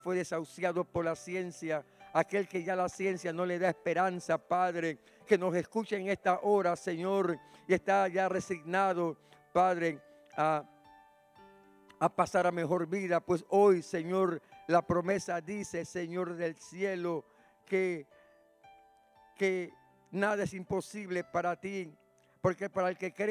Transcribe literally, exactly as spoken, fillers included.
fue desahuciado por la ciencia, aquel que ya la ciencia no le da esperanza, Padre, que nos escuche en esta hora, Señor, y está ya resignado, Padre, a, a pasar a mejor vida. Pues hoy, Señor, la promesa dice, Señor del cielo, que, que nada es imposible para ti, porque para el que cree